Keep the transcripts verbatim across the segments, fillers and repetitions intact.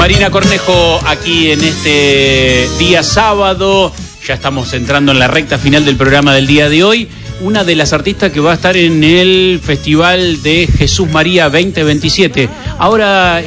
Marina Cornejo aquí en este día sábado, ya estamos entrando en la recta final del programa del día de hoy. Una de las artistas que va a estar en el Festival de Jesús María veinte veintisiete. Ahora,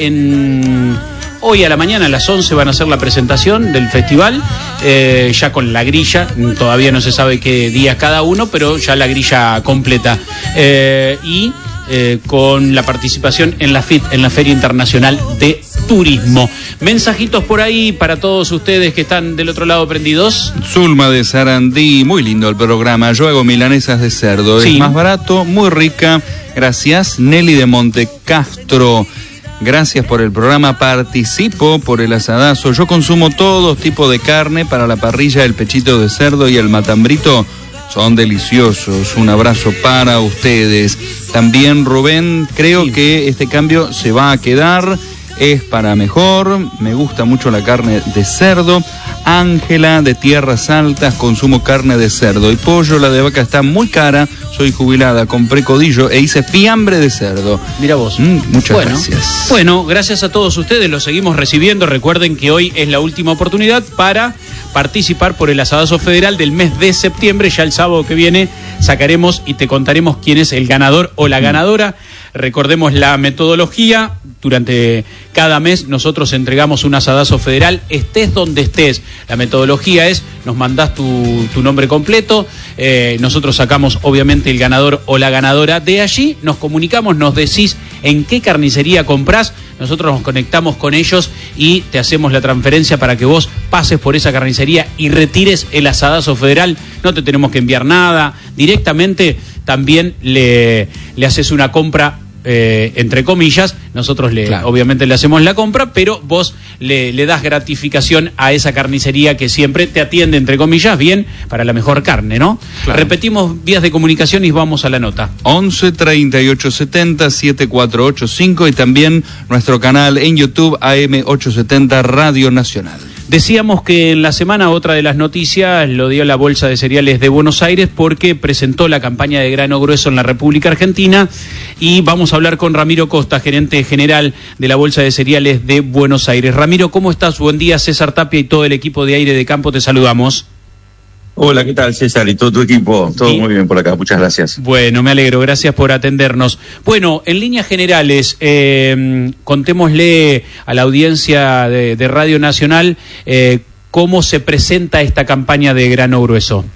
en hoy a la mañana a las once van a hacer la presentación del festival, eh, ya con la grilla, todavía no se sabe qué días cada uno, pero ya la grilla completa. Eh, y eh, con la participación en la F I T, en la Feria Internacional de Turismo. Mensajitos por ahí para todos ustedes que están del otro lado prendidos. Zulma de Sarandí, muy lindo el programa. Yo hago milanesas de cerdo, sí. Es más barato, muy rica. Gracias. Nelly de Montecastro, gracias por el programa. Participo por el asadazo. Yo consumo todo tipo de carne. Para la parrilla, el pechito de cerdo y el matambrito son deliciosos. Un abrazo para ustedes. También Rubén, creo sí. que este cambio se va a quedar. Es para mejor, me gusta mucho la carne de cerdo. Ángela de Tierras Altas, consumo carne de cerdo y pollo. La de vaca está muy cara, soy jubilada, compré codillo e hice fiambre de cerdo. Mira vos. Mm, muchas bueno, gracias. Bueno, gracias a todos ustedes, los seguimos recibiendo. Recuerden que hoy es la última oportunidad para participar por el asadazo federal del mes de septiembre. Ya el sábado que viene sacaremos y te contaremos quién es el ganador o la ganadora. Recordemos la metodología. Durante cada mes nosotros entregamos un asadazo federal, estés donde estés. La metodología es, nos mandás tu, tu nombre completo, eh, nosotros sacamos obviamente el ganador o la ganadora. De allí nos comunicamos, nos decís en qué carnicería comprás, nosotros nos conectamos con ellos y te hacemos la transferencia para que vos pases por esa carnicería y retires el asadazo federal. No te tenemos que enviar nada, directamente también le, le haces una compra. Eh, entre comillas, nosotros le, claro. obviamente le hacemos la compra, pero vos le, le das gratificación a esa carnicería que siempre te atiende, entre comillas, bien, para la mejor carne, ¿no? Claro. Repetimos vías de comunicación y vamos a la nota. once, treinta y ocho setenta, setenta y cuatro ochenta y cinco y también nuestro canal en YouTube A M ochocientos setenta Radio Nacional. Decíamos que en la semana otra de las noticias lo dio la Bolsa de Cereales de Buenos Aires porque presentó la campaña de grano grueso en la República Argentina y vamos a hablar con Ramiro Costa, gerente general de la Bolsa de Cereales de Buenos Aires. Ramiro, ¿cómo estás? Buen día, César Tapia y todo el equipo de Aire de Campo, te saludamos. Hola, ¿qué tal, César? Y todo tu equipo, todo sí. muy bien por acá, muchas gracias. Bueno, me alegro, gracias por atendernos. Bueno, en líneas generales, eh, contémosle a la audiencia de, de Radio Nacional eh, cómo se presenta esta campaña de grano grueso.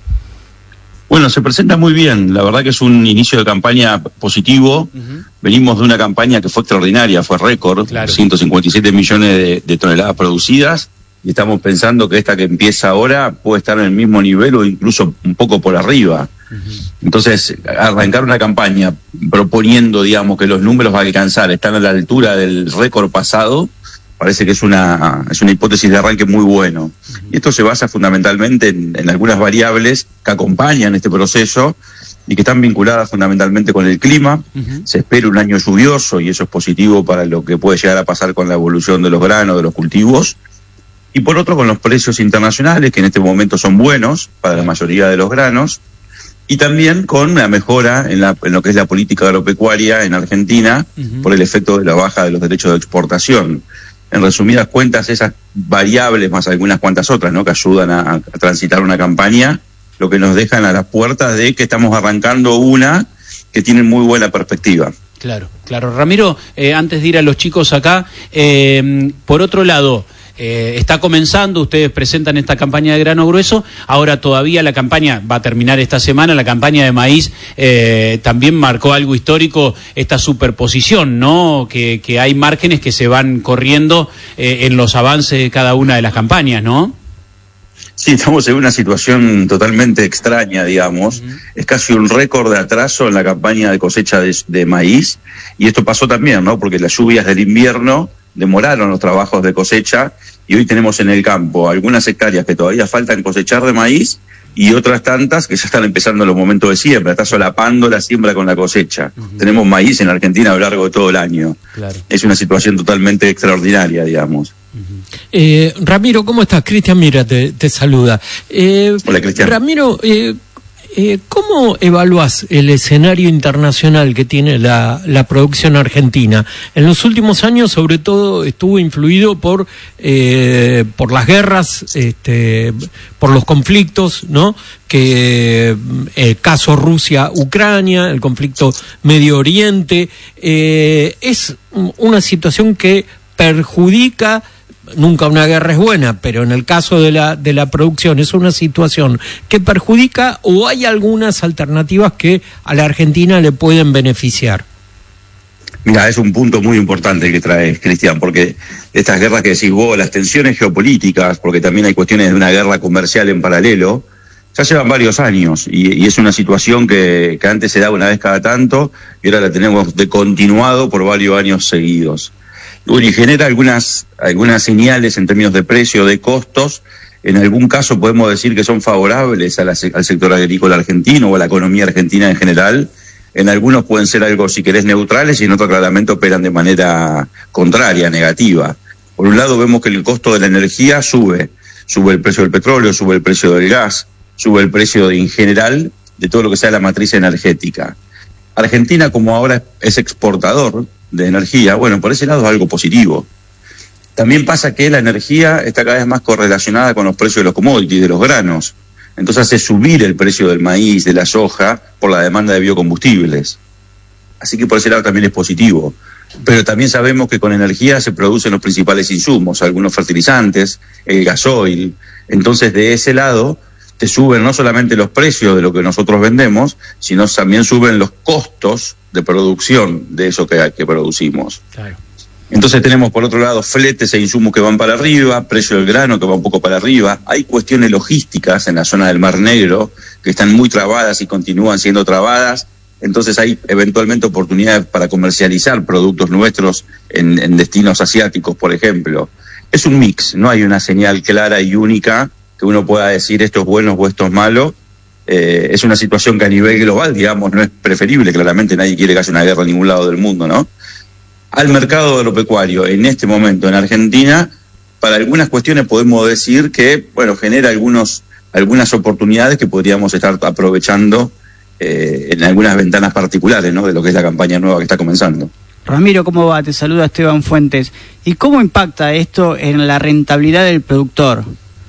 Bueno, se presenta muy bien, la verdad que es un inicio de campaña positivo. Uh-huh. Venimos de una campaña que fue extraordinaria, fue récord, claro. ciento cincuenta y siete millones de, de toneladas producidas. Y estamos pensando que esta que empieza ahora puede estar en el mismo nivel o incluso un poco por arriba. Uh-huh. Entonces, arrancar una campaña proponiendo, digamos, que los números va a alcanzar, están a la altura del récord pasado, parece que es una es una hipótesis de arranque muy bueno. Uh-huh. Y esto se basa fundamentalmente en, en algunas variables que acompañan este proceso y que están vinculadas fundamentalmente con el clima. Uh-huh. Se espera un año lluvioso y eso es positivo para lo que puede llegar a pasar con la evolución de los granos, de los cultivos. Y por otro, con los precios internacionales, que en este momento son buenos para la mayoría de los granos, y también con la mejora en, la, en lo que es la política agropecuaria en Argentina, uh-huh. por el efecto de la baja de los derechos de exportación. En resumidas cuentas, esas variables, más algunas cuantas otras, ¿no?, que ayudan a, a transitar una campaña, lo que nos dejan a las puertas de que estamos arrancando una que tiene muy buena perspectiva. Claro, claro. Ramiro, eh, antes de ir a los chicos acá, eh, por otro lado, Eh, está comenzando, ustedes presentan esta campaña de grano grueso, ahora todavía la campaña va a terminar esta semana, la campaña de maíz eh, también marcó algo histórico, esta superposición, ¿no? Que, que hay márgenes que se van corriendo eh, en los avances de cada una de las campañas, ¿no? Sí, estamos en una situación totalmente extraña, digamos. Uh-huh. Es casi un récord de atraso en la campaña de cosecha de, de maíz, y esto pasó también, ¿no? Porque las lluvias del invierno demoraron los trabajos de cosecha y hoy tenemos en el campo algunas hectáreas que todavía faltan cosechar de maíz y otras tantas que ya están empezando los momentos de siembra, está solapando la siembra con la cosecha. Uh-huh. Tenemos maíz en Argentina a lo largo de todo el año. Claro. Es una situación totalmente extraordinaria, digamos. Uh-huh. Eh, Ramiro, ¿cómo estás? Cristian Mira te, te saluda. Eh, Hola, Cristian. Ramiro, eh, Eh, ¿Cómo evaluás el escenario internacional que tiene la, la producción argentina? En los últimos años, sobre todo, estuvo influido por eh, por las guerras, este, por los conflictos, ¿no? Que el caso Rusia-Ucrania, el conflicto Medio Oriente, eh, es una situación que perjudica. Nunca una guerra es buena, pero en el caso de la de la producción es una situación que perjudica, o hay algunas alternativas que a la Argentina le pueden beneficiar. Mira, es un punto muy importante que traes, Cristian, porque estas guerras que decís vos, las tensiones geopolíticas, porque también hay cuestiones de una guerra comercial en paralelo, ya llevan varios años y, y es una situación que, que antes se daba una vez cada tanto y ahora la tenemos de continuado por varios años seguidos. Y genera algunas, algunas señales en términos de precio, de costos. En algún caso podemos decir que son favorables a la, al sector agrícola argentino o a la economía argentina en general. En algunos pueden ser algo, si querés, neutrales y en otros claramente operan de manera contraria, negativa. Por un lado vemos que el costo de la energía sube. Sube el precio del petróleo, sube el precio del gas, sube el precio de, en general de todo lo que sea la matriz energética. Argentina, como ahora es exportador de energía, bueno, por ese lado es algo positivo. También pasa que la energía está cada vez más correlacionada con los precios de los commodities, de los granos. Entonces hace subir el precio del maíz, de la soja, por la demanda de biocombustibles. Así que por ese lado también es positivo. Pero también sabemos que con energía se producen los principales insumos, algunos fertilizantes, el gasoil. Entonces de ese lado te suben no solamente los precios de lo que nosotros vendemos, sino también suben los costos de producción de eso que, que producimos. Claro. Entonces tenemos por otro lado fletes e insumos que van para arriba, precio del grano que va un poco para arriba. Hay cuestiones logísticas en la zona del Mar Negro que están muy trabadas y continúan siendo trabadas. Entonces hay eventualmente oportunidades para comercializar productos nuestros en, en destinos asiáticos, por ejemplo. Es un mix, no hay una señal clara y única que uno pueda decir esto es bueno o esto es malo. Eh, es una situación que a nivel global, digamos, no es preferible. Claramente nadie quiere que haya una guerra en ningún lado del mundo, ¿no? Al mercado agropecuario, en este momento en Argentina, para algunas cuestiones podemos decir que, bueno, genera algunos, algunas oportunidades que podríamos estar aprovechando eh, en algunas ventanas particulares, ¿no? De lo que es la campaña nueva que está comenzando. Ramiro, ¿cómo va? Te saluda Esteban Fuentes. ¿Y cómo impacta esto en la rentabilidad del productor?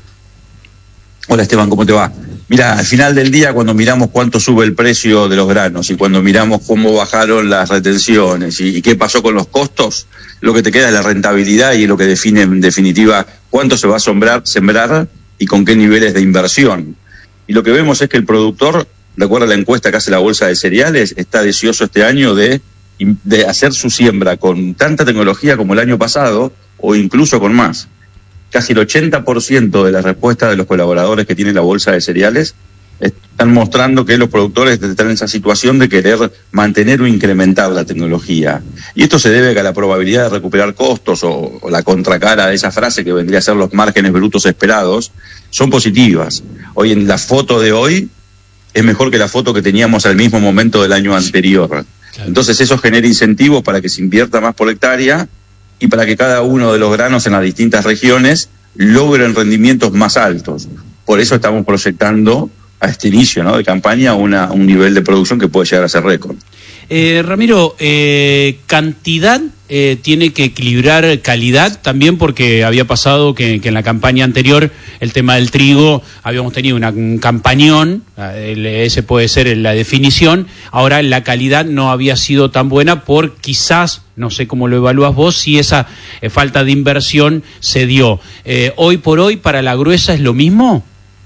Hola Esteban, ¿cómo te va? Mira, al final del día, cuando miramos cuánto sube el precio de los granos y cuando miramos cómo bajaron las retenciones y, y qué pasó con los costos, lo que te queda es la rentabilidad y es lo que define en definitiva cuánto se va a sembrar, sembrar y con qué niveles de inversión. Y lo que vemos es que el productor, de acuerdo a la encuesta que hace la Bolsa de Cereales, está deseoso este año de, de hacer su siembra con tanta tecnología como el año pasado o incluso con más. Casi el ochenta por ciento de las respuestas de los colaboradores que tiene la Bolsa de Cereales están mostrando que los productores están en esa situación de querer mantener o incrementar la tecnología. Y esto se debe a que la probabilidad de recuperar costos o, o la contracara de esa frase que vendría a ser los márgenes brutos esperados son positivas. Hoy en la foto de hoy es mejor que la foto que teníamos al mismo momento del año anterior. Claro. Entonces eso genera incentivos para que se invierta más por hectárea y para que cada uno de los granos en las distintas regiones logren rendimientos más altos. Por eso estamos proyectando a este inicio, ¿no?, de campaña una, un nivel de producción que puede llegar a ser récord. Eh, Ramiro, eh, cantidad eh, tiene que equilibrar calidad también, porque había pasado que, que en la campaña anterior el tema del trigo habíamos tenido una, un campañón, el, ese puede ser la definición. Ahora la calidad no había sido tan buena por quizás, no sé cómo lo evalúas vos, si esa eh, falta de inversión se dio. Eh, hoy por hoy para la gruesa es lo mismo.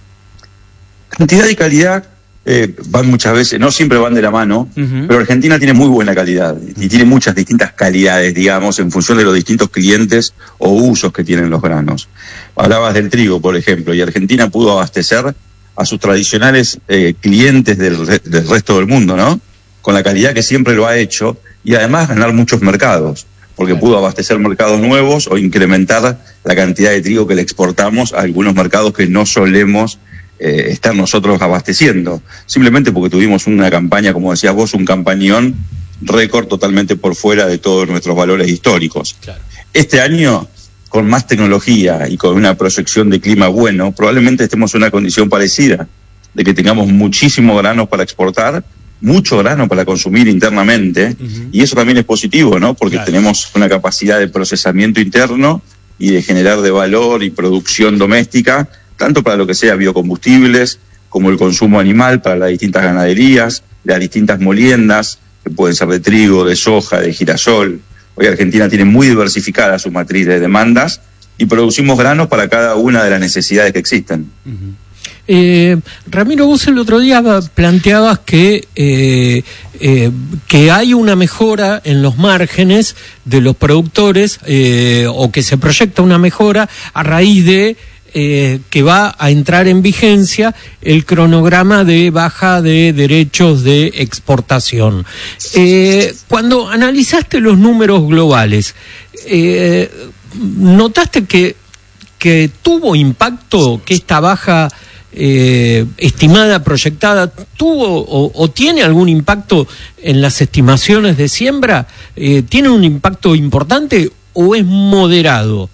Cantidad y calidad eh, van muchas veces, no siempre van de la mano, uh-huh. Pero Argentina tiene muy buena calidad y tiene muchas distintas calidades, digamos, en función de los distintos clientes o usos que tienen los granos. Hablabas del trigo, por ejemplo, y Argentina pudo abastecer a sus tradicionales eh, clientes del, re- del resto del mundo, ¿no? Con la calidad que siempre lo ha hecho y además ganar muchos mercados, porque pudo abastecer mercados nuevos o incrementar la cantidad de trigo que le exportamos a algunos mercados que no solemos Eh, estar nosotros abasteciendo, simplemente porque tuvimos una campaña, como decías vos, un campañón récord totalmente por fuera de todos nuestros valores históricos. Claro. Este año, con más tecnología y con una proyección de clima bueno, probablemente estemos en una condición parecida, de que tengamos muchísimo grano para exportar, mucho grano para consumir internamente, uh-huh. y eso también es positivo, ¿no? Porque claro. tenemos una capacidad de procesamiento interno y de generar de valor y producción doméstica, tanto para lo que sea biocombustibles, como el consumo animal para las distintas ganaderías, las distintas moliendas, que pueden ser de trigo, de soja, de girasol. Hoy Argentina tiene muy diversificada su matriz de demandas y producimos granos para cada una de las necesidades que existen. Uh-huh. Eh, Ramiro, vos el otro día planteabas que eh, eh, que hay una mejora en los márgenes de los productores eh, o que se proyecta una mejora a raíz de eh, que va a entrar en vigencia el cronograma de baja de derechos de exportación. Eh, cuando analizaste los números globales, eh, ¿notaste que, que tuvo impacto que esta baja Eh, estimada, proyectada, tuvo o, o tiene algún impacto en las estimaciones de siembra? Eh, ¿Tiene un impacto importante o es moderado?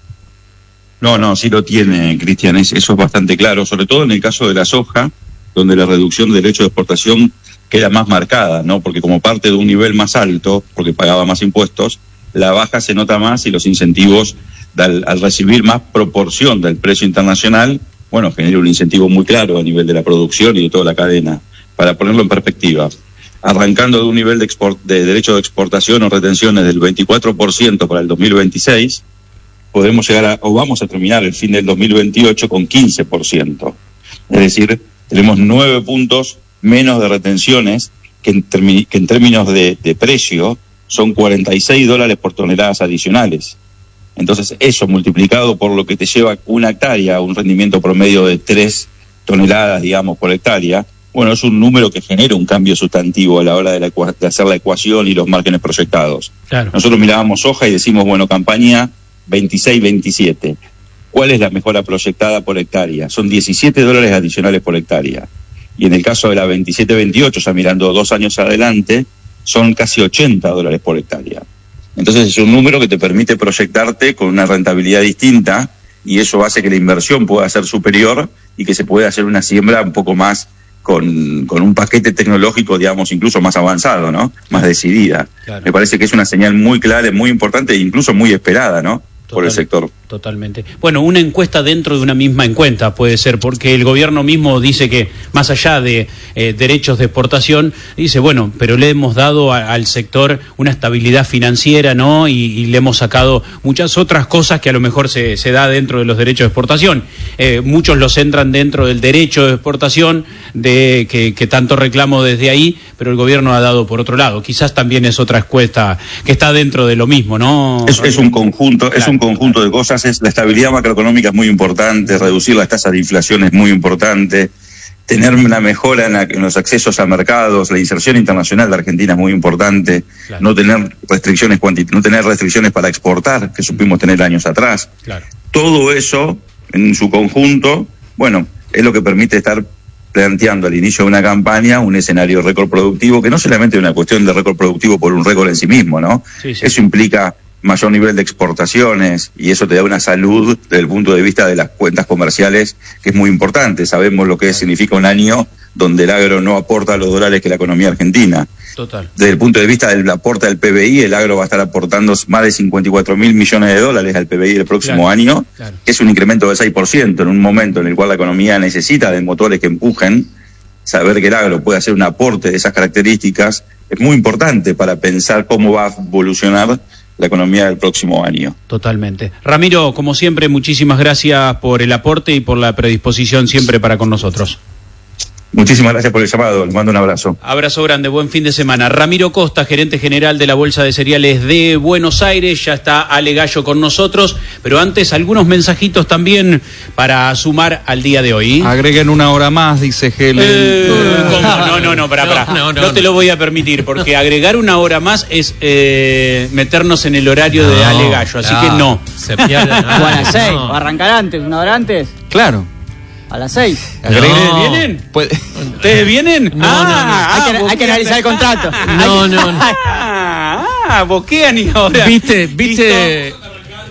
No, no, sí lo tiene, Cristian, es, eso es bastante claro, sobre todo en el caso de la soja, donde la reducción de derecho de exportación queda más marcada, ¿no? Porque como parte de un nivel más alto, porque pagaba más impuestos, la baja se nota más y los incentivos, al, al recibir más proporción del precio internacional, bueno, genera un incentivo muy claro a nivel de la producción y de toda la cadena. Para ponerlo en perspectiva, arrancando de un nivel de, export, de derecho de exportación o retenciones del veinticuatro por ciento para el dos mil veintiséis, podemos llegar a, o vamos a terminar el fin del dos mil veintiocho con quince por ciento. Es decir, tenemos nueve puntos menos de retenciones, que en, termi, que en términos de, de precio son cuarenta y seis dólares por toneladas adicionales. Entonces, eso multiplicado por lo que te lleva una hectárea, un rendimiento promedio de tres toneladas, digamos, por hectárea, bueno, es un número que genera un cambio sustantivo a la hora de, la, de hacer la ecuación y los márgenes proyectados. Claro. Nosotros mirábamos soja y decimos, bueno, campaña veintiséis veintisiete. ¿Cuál es la mejora proyectada por hectárea? Son diecisiete dólares adicionales por hectárea. Y en el caso de la veintisiete veintiocho, ya mirando dos años adelante, son casi ochenta dólares por hectárea. Entonces es un número que te permite proyectarte con una rentabilidad distinta y eso hace que la inversión pueda ser superior y que se pueda hacer una siembra un poco más con, con un paquete tecnológico, digamos, incluso más avanzado, ¿no? Más decidida. Claro. Me parece que es una señal muy clara, muy importante e incluso muy esperada, ¿no? Total, por el sector. Totalmente. Bueno, una encuesta dentro de una misma encuesta puede ser, porque el gobierno mismo dice que más allá de eh, derechos de exportación, dice, bueno, pero le hemos dado a, al sector una estabilidad financiera, ¿no? Y, y le hemos sacado muchas otras cosas que a lo mejor se, se da dentro de los derechos de exportación. Eh, muchos los entran dentro del derecho de exportación, de que, que tanto reclamo desde ahí, pero el gobierno ha dado por otro lado. Quizás también es otra encuesta que está dentro de lo mismo, ¿no? Es, es un conjunto, claro, es un conjunto de cosas. Es, la estabilidad macroeconómica es muy importante, reducir las tasas de inflación es muy importante, tener una mejora en, la, en los accesos a mercados, la inserción internacional de Argentina es muy importante, claro. no tener restricciones cuantit- no tener restricciones para exportar, que supimos tener años atrás. Claro. Todo eso, en su conjunto, bueno, es lo que permite estar planteando al inicio de una campaña un escenario récord productivo, que no solamente es una cuestión de récord productivo por un récord en sí mismo, ¿no? Sí, sí. Eso implica mayor nivel de exportaciones y eso te da una salud desde el punto de vista de las cuentas comerciales que es muy importante. Sabemos lo que significa un año donde el agro no aporta los dólares que la economía argentina. Total. Desde el punto de vista del aporte del P B I, el agro va a estar aportando más de cincuenta y cuatro mil millones de dólares al P B I el próximo claro, año, claro. que es un incremento del seis por ciento en un momento en el cual la economía necesita de motores que empujen. Saber que el agro puede hacer un aporte de esas características es muy importante para pensar cómo va a evolucionar la economía del próximo año. Totalmente. Ramiro, como siempre, muchísimas gracias por el aporte y por la predisposición siempre para con nosotros. Muchísimas gracias por el llamado, les mando un abrazo. Abrazo grande, buen fin de semana. Ramiro Costa, gerente general de la Bolsa de Cereales de Buenos Aires, ya está Ale Gallo con nosotros, pero antes algunos mensajitos también para sumar al día de hoy. Agreguen una hora más, dice Helen. Eh, ¿cómo? No, no, no, pará, pará. No, no, no, no te lo voy a permitir, porque agregar una hora más es eh, meternos en el horario no, de Ale Gallo, así no, que no. Se pierde. O a las seis, o arrancar antes, una hora antes. Claro. A las seis. No. ¿Ustedes vienen? ¿Puede? ¿Ustedes vienen? No, ah, no, no. Hay, que, hay que analizar el contrato. No, no, no. Ah, boquean y ahora. Viste, viste.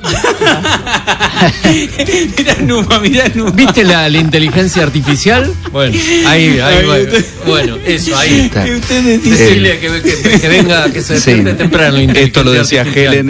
Mirá Numa, mirá Numa. ¿Viste la, la inteligencia artificial? Bueno, ahí, ahí, bueno, bueno, eso, ahí está. Ustedes Dile que, que, que venga, que se despierte Sí. temprano. Esto lo decía Helen.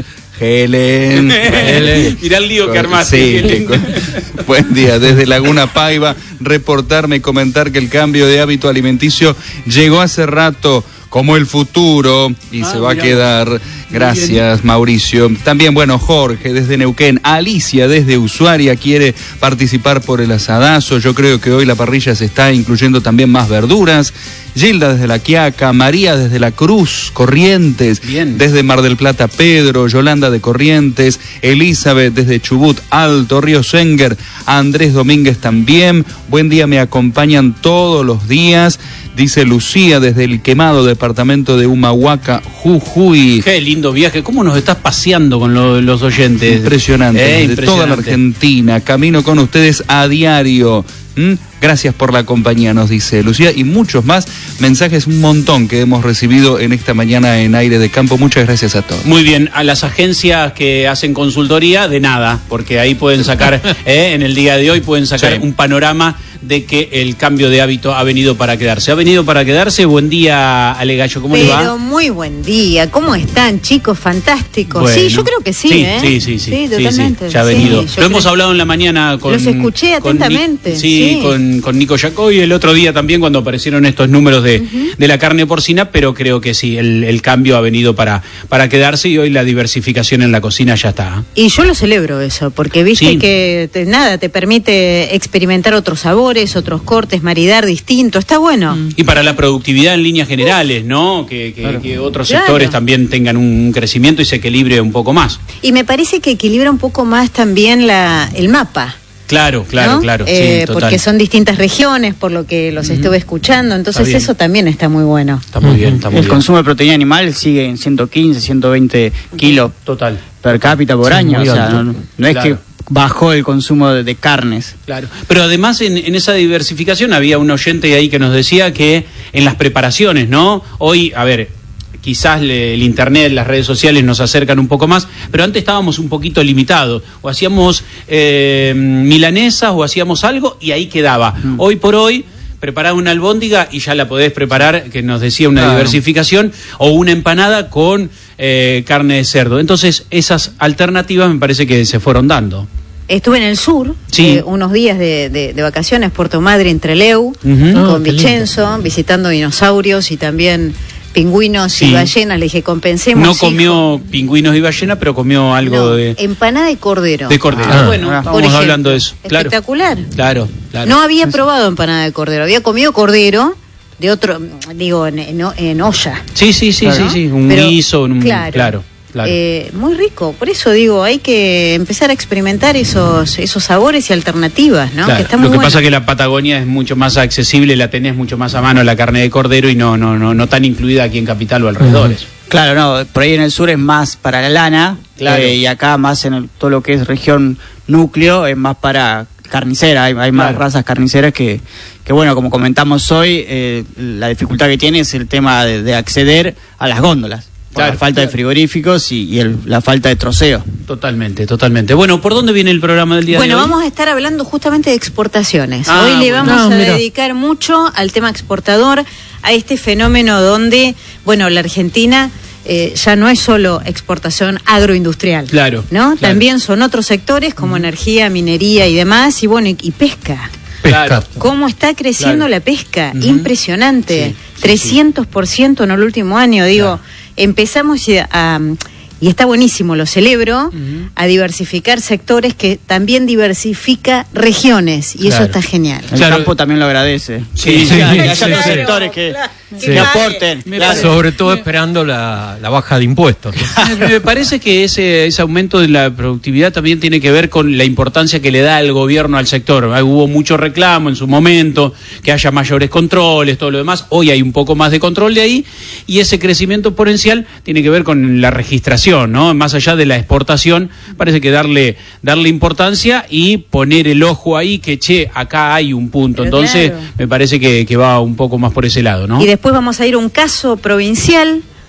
Helen. Helen. Mirá el lío que armaste. Sí, Helen. con- buen día. Desde Laguna Paiva, reportarme y comentar que el cambio de hábito alimenticio llegó hace rato como el futuro y Ah, se va mirá. a quedar. Gracias, Mauricio. También, bueno, Jorge desde Neuquén. Alicia desde Ushuaia quiere participar por el asadazo. Yo creo que hoy la parrilla se está incluyendo también más verduras. Gilda desde La Quiaca, María desde La Cruz, Corrientes, Bien. desde Mar del Plata, Pedro, Yolanda de Corrientes, Elizabeth desde Chubut, Alto, Río Senger, Andrés Domínguez también. Buen día, me acompañan todos los días. Dice Lucía desde El Quemado, departamento de Humahuaca, Jujuy. Qué lindo viaje. ¿Cómo nos estás paseando con lo- los oyentes? Impresionante, Eh, de toda la impresionante. Argentina. Camino con ustedes a diario. ¿Mm? Gracias por la compañía, nos dice Lucía, y muchos más mensajes, un montón que hemos recibido en esta mañana en Aire de Campo. Muchas gracias a todos. Muy bien, a las agencias que hacen consultoría, de nada, porque ahí pueden sacar, eh, en el día de hoy pueden sacar Sí. un panorama de que el cambio de hábito ha venido para quedarse. ¿Ha venido para quedarse? Buen día, Ale Gallo, ¿cómo le va? Pero muy buen día. ¿Cómo están, chicos? Fantásticos. Bueno. Sí, yo creo que sí, sí, ¿eh? Sí, sí, sí. Sí, totalmente. ya ha Sí, venido. yo Lo creo- hemos hablado en la mañana con... Los escuché con Ni- atentamente, sí, sí. Con, con Nico Yacó y el otro día también cuando aparecieron estos números de, de la carne porcina, pero creo que sí, el, el cambio ha venido para, para quedarse y hoy la diversificación en la cocina ya está. Y yo lo celebro eso, porque viste Sí. que te- nada, te permite experimentar otros sabores, otros cortes, maridar distinto. Está bueno. Y para la productividad en líneas generales, ¿no? Que, que- que otros Claro. sectores también tengan un crecimiento y se equilibre un poco más. Y me parece que equilibra un poco más también la, el mapa. Claro, claro, ¿no? claro. Eh, sí, total. porque son distintas regiones, por lo que los estuve escuchando. Entonces Está bien. eso también está muy bueno. Está muy bien, está muy El bien. consumo de proteína animal sigue en ciento quince, ciento veinte kilos Total. per cápita por Sí, año. O muy sea, alto. no, no es Claro. que bajó el consumo de, de carnes. Claro, pero además en, en esa diversificación había un oyente ahí que nos decía que en las preparaciones, ¿no? Hoy, a ver, quizás le- el internet, las redes sociales nos acercan un poco más, pero antes estábamos un poquito limitados, o hacíamos eh, milanesas o hacíamos algo y ahí quedaba. Hoy por hoy preparás una albóndiga y ya la podés preparar, que nos decía una Claro. diversificación, o una empanada con eh, carne de cerdo. Entonces esas alternativas me parece que se fueron dando. Estuve en el sur, Sí. eh, unos días de, de- de vacaciones, Puerto Madryn, Trelew, Ujú. Ah, con qué Vicenzo, visitando dinosaurios y también pingüinos Sí. y ballenas. Le dije, compensemos. No hijo. comió pingüinos y ballena, pero comió algo No, de, empanada de cordero. de cordero. Ah, bueno, ah, estamos por ejemplo. hablando de eso. Claro, Espectacular. claro, claro. No había probado empanada de cordero, había comido cordero de otro, digo, en, en, en olla. Sí, sí, sí, Claro. sí, sí, un Pero, guiso, un, claro, claro, claro. Eh, muy rico, por eso digo, hay que empezar a experimentar esos esos sabores y alternativas, ¿no? Claro. Que está muy Lo que bueno. pasa es que la Patagonia es mucho más accesible, la tenés mucho más a mano la carne de cordero y no, no, no, no tan incluida aquí en Capital o alrededores. Claro, no, por ahí en el sur es más para la lana, Claro. eh, y acá más en el- todo lo que es región núcleo es más para carnicera, hay, hay más Claro. razas carniceras que, que bueno, como comentamos hoy, eh, la dificultad que tiene es el tema de, de acceder a las góndolas, por Claro, la falta de frigoríficos y, y el- la falta de troceo. Totalmente, totalmente. Bueno, ¿por dónde viene el programa del día Bueno, de hoy? vamos a estar hablando justamente de exportaciones. Ah, Hoy le bueno. vamos Ah, a mira. dedicar mucho al tema exportador, a este fenómeno donde, bueno, la Argentina eh, ya no es solo exportación agroindustrial. Claro, ¿no? claro. También son otros sectores como energía, minería y demás, y bueno, y, y pesca. Pesca. Claro. ¿Cómo está creciendo Claro. la pesca? Ujú. Impresionante. Sí, sí, trescientos por ciento en el último año. Digo, empezamos a, a- y está buenísimo, lo celebro, Ujú. a diversificar sectores que también diversifica regiones. Y eso Claro. está genial. El Claro. campo también lo agradece. Sí, Que- sí, que haya sí, otros sí. sectores que, Sí. que aporten. Me claro. parece- Sobre todo esperando la, la baja de impuestos. ¿no? Me parece que ese, ese aumento de la productividad también tiene que ver con la importancia que le da el gobierno al sector. Ah, Hubo mucho reclamo en su momento, que haya mayores controles, todo lo demás. Hoy hay un poco más de control de ahí y ese crecimiento exponencial tiene que ver con la registración, ¿no? Más allá de la exportación, parece que darle, darle importancia y poner el ojo ahí que, che, acá hay un punto. Pero Entonces, claro. me parece que, que va un poco más por ese lado, ¿no? Y después vamos a ir a un caso provincial,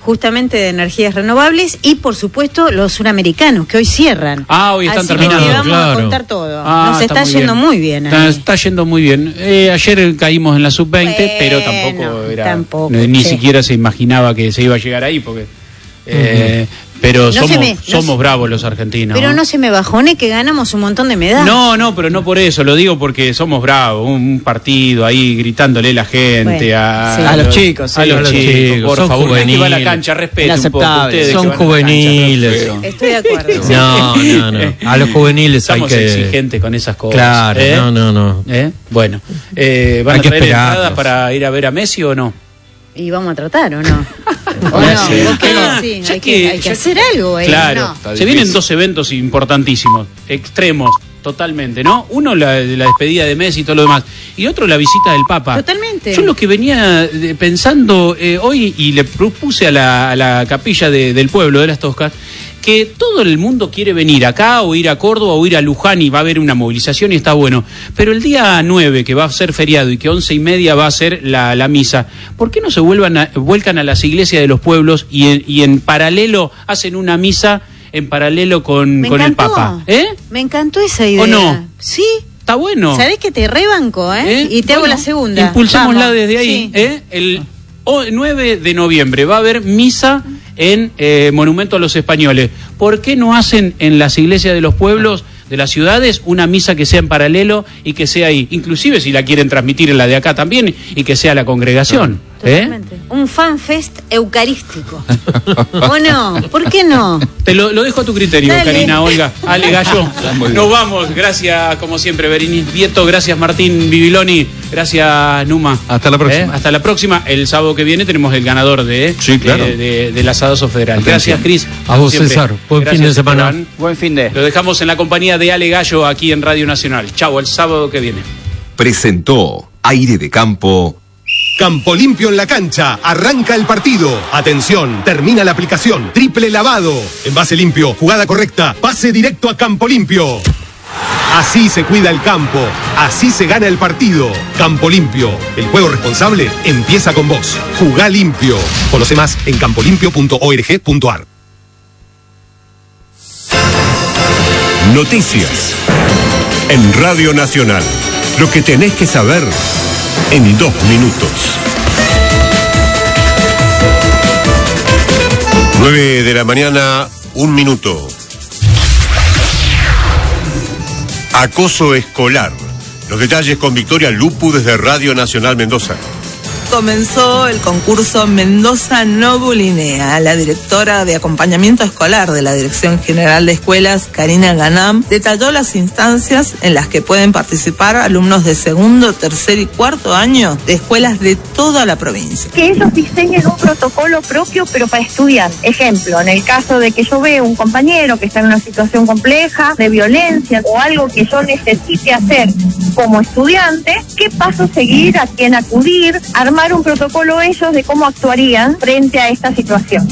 justamente de energías renovables, y por supuesto los suramericanos que hoy cierran. Ah, hoy están Así terminando. que vamos claro. a contar todo. Ah, Nos está, está muy yendo bien. muy bien. Está, ahí. está yendo muy bien. Eh, ayer caímos en la sub veinte, Bueno, pero tampoco era. tampoco, eh, ni sí. siquiera se imaginaba que se iba a llegar ahí, porque. Eh, Pero No somos, se me- no somos se- bravos los argentinos. Pero no se me bajone que ganamos un montón de medallas. No, no, pero no por eso, lo digo porque somos bravos, un, un partido ahí gritándole la gente Bueno, a, sí. A los chicos, sí. a los A los chicos, chicos, por son favor, gente que va a la juveniles. cancha, respeten un poco Inaceptable. ustedes. Son que van a la juveniles. cancha, pero- Estoy de acuerdo. No, no, no. A los juveniles hay Estamos que... exigentes con esas cosas. Claro, ¿eh? no, no, no. ¿Eh? Bueno, eh, ¿van Hay a que traer esperarlos. entradas para ir a ver a Messi o no? Y vamos a tratar, ¿o no? ¿O Bueno, no? sí. ¿Vos qué Ah, decís? ya Hay que- que, hay que ya- hacer algo ahí, Claro, ¿no? se vienen dos eventos importantísimos, extremos, totalmente, ¿no? Uno, la, la despedida de Messi y todo lo demás, y otro, la visita del Papa. Totalmente. Yo lo que venía eh, pensando eh, hoy, y le propuse a la, a la capilla de- del pueblo de Las Toscas, que todo el mundo quiere venir acá, o ir a Córdoba, o ir a Luján, y va a haber una movilización y está bueno. Pero el día nueve, que va a ser feriado, y que once y media va a ser la, la misa, ¿por qué no se vuelvan a- vuelcan a las iglesias de los pueblos y en, y en paralelo hacen una misa en paralelo con, Me con el encantó. Papa? ¿Eh? Me encantó esa idea. ¿O no? Sí. Está bueno. ¿Sabés que te rebanco, eh? ¿Eh? Y te hago Bueno, la segunda. Impulsémosla Vamos. desde ahí. Sí. ¿eh? El o- nueve de noviembre va a haber misa en eh, Monumento a los Españoles. ¿Por qué no hacen en las iglesias de los pueblos, de las ciudades, una misa que sea en paralelo y que sea ahí? Inclusive si la quieren transmitir en la de acá también, y que sea la congregación. ¿eh? Totalmente. Un fanfest eucarístico. ¿O no? ¿Por qué no? Te lo, lo dejo a tu criterio, Dale. Karina, Olga, Ale Gallo. Muy bien. Nos vamos. Gracias, como siempre, Berenice Vieto. Gracias, Martín Bibiloni. Gracias, Numa. Hasta la próxima. ¿Eh? Hasta la próxima. El sábado que viene tenemos el ganador de, Sí, claro. de, de- del Asadazo Federal. Atención. Gracias, Cris. A como vos, siempre. César. Buen Gracias, fin de semana. Esteban. Buen fin de. Lo dejamos en la compañía de Ale Gallo aquí en Radio Nacional. Chau, el sábado que viene. Presentó Aire de Campo. Campo Limpio en la cancha. Arranca el partido. Atención, termina la aplicación. Triple lavado. Envase limpio, jugada correcta. Pase directo a Campo Limpio. Así se cuida el campo. Así se gana el partido. Campo Limpio. El juego responsable empieza con vos. Jugá limpio. Conoce más en campolimpio punto org punto ar. Noticias. En Radio Nacional. Lo que tenés que saber en dos minutos. Nueve de la mañana, un minuto. Acoso escolar. Los detalles con Victoria Lupu desde Radio Nacional Mendoza. Comenzó el concurso Mendoza No Bulinea. La directora de acompañamiento escolar de la Dirección General de Escuelas, Karina Ganam, detalló las instancias en las que pueden participar alumnos de segundo, tercer y cuarto año de escuelas de toda la provincia. Que ellos diseñen un protocolo propio, pero para estudiar. Ejemplo, en el caso de que yo vea un compañero que está en una situación compleja, de violencia o algo que yo necesite hacer como estudiante, ¿qué paso seguir? ¿A quién acudir? Armar un protocolo ellos de cómo actuarían frente a esta situación.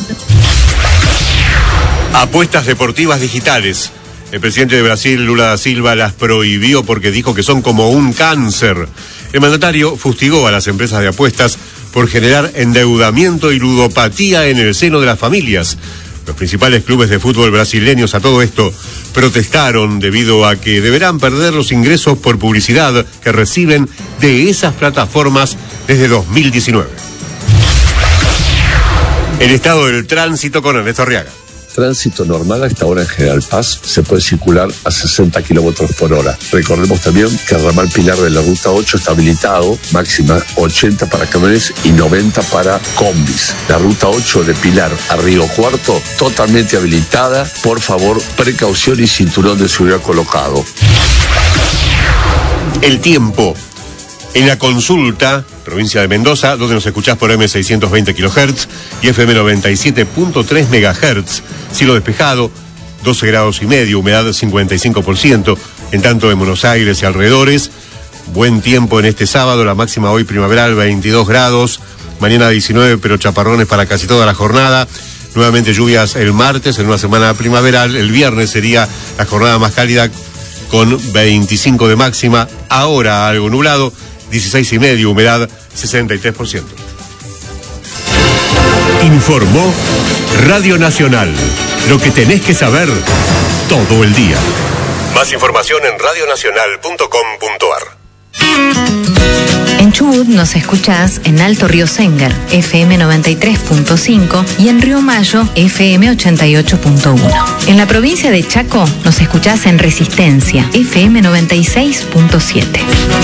Apuestas deportivas digitales. El presidente de Brasil, Lula da Silva, las prohibió porque dijo que son como un cáncer. El mandatario fustigó a las empresas de apuestas por generar endeudamiento y ludopatía en el seno de las familias. Los principales clubes de fútbol brasileños a todo esto protestaron debido a que deberán perder los ingresos por publicidad que reciben de esas plataformas desde dos mil diecinueve. El estado del tránsito con Ernesto Arriaga. Tránsito normal a esta hora en General Paz, se puede circular a sesenta kilómetros por hora. Recordemos también que el ramal Pilar de la Ruta ocho está habilitado, máxima ochenta para camiones y noventa para combis. La Ruta ocho de Pilar a Río Cuarto, totalmente habilitada. Por favor, precaución y cinturón de seguridad colocado. El tiempo. En la consulta, provincia de Mendoza, donde nos escuchás por eme seiscientos veinte kilohertz y efe eme noventa y siete punto tres megahertz. Cielo despejado, doce grados y medio, humedad cincuenta y cinco por ciento. En tanto en Buenos Aires y alrededores, buen tiempo en este sábado, la máxima hoy primaveral veintidós grados, mañana diecinueve, pero chaparrones para casi toda la jornada. Nuevamente lluvias el martes, en una semana primaveral. El viernes sería la jornada más cálida con veinticinco de máxima. Ahora algo nublado, dieciséis y medio, humedad sesenta y tres por ciento. Informó Radio Nacional. Lo que tenés que saber todo el día. Más información en radionacional punto com punto ar. En Chubut nos escuchás en Alto Río Sengar, F M noventa y tres punto cinco, y en Río Mayo, F M ochenta y ocho punto uno. En la provincia de Chaco nos escuchás en Resistencia, F M noventa y seis punto siete.